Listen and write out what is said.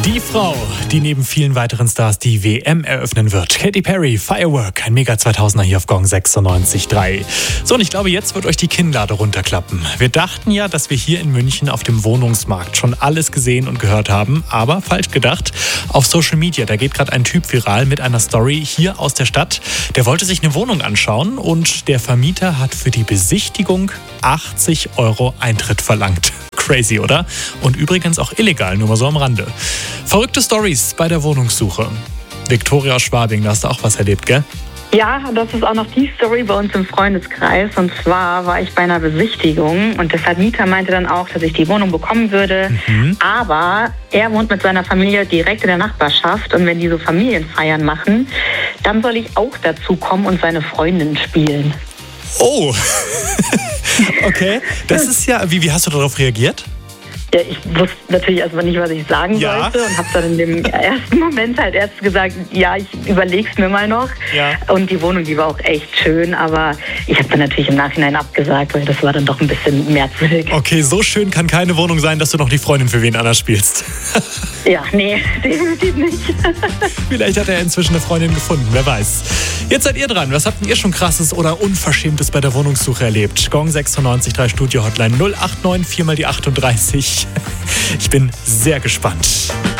Die Frau, die neben vielen weiteren Stars die WM eröffnen wird. Katy Perry, Firework, ein Mega 2000er hier auf Gong 96.3. So, und ich glaube, jetzt wird euch die Kinnlade runterklappen. Wir dachten ja, dass wir hier in München auf dem Wohnungsmarkt schon alles gesehen und gehört haben, aber falsch gedacht. Auf Social Media, da geht gerade ein Typ viral mit einer Story hier aus der Stadt. Der wollte sich eine Wohnung anschauen und der Vermieter hat für die Besichtigung 80 € Eintritt verlangt. Crazy, oder? Und übrigens auch illegal, nur mal so am Rande. Verrückte Stories bei der Wohnungssuche. Viktoria aus Schwabing, da hast du auch was erlebt, gell? Ja, das ist auch noch die Story bei uns im Freundeskreis. Und zwar war ich bei einer Besichtigung und der Vermieter meinte dann auch, dass ich die Wohnung bekommen würde. Aber er wohnt mit seiner Familie direkt in der Nachbarschaft und wenn die so Familienfeiern machen, dann soll ich auch dazu kommen und seine Freundin spielen. Oh, okay. Das ist ja, wie hast du darauf reagiert? Ja, ich wusste natürlich erstmal nicht, was ich sagen sollte und habe dann in dem ersten Moment halt erst gesagt, ja, ich überleg's mir mal noch. Ja. Und die Wohnung, die war auch echt schön, aber ich habe dann natürlich im Nachhinein abgesagt, weil das war dann doch ein bisschen merkwürdig. Okay, so schön kann keine Wohnung sein, dass du noch die Freundin für wen anders spielst. Ja, nee, definitiv nicht. Vielleicht hat er inzwischen eine Freundin gefunden, wer weiß. Jetzt seid ihr dran. Was habt ihr schon Krasses oder Unverschämtes bei der Wohnungssuche erlebt? Gong 96.3 Studio Hotline 089 4 mal die 38. Ich bin sehr gespannt.